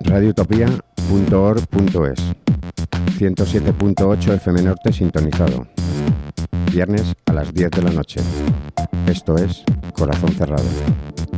Radiotopía.org.es 107.8 FM Norte sintonizado. Viernes a las 10 de la noche. Esto es Corazón Cerrado.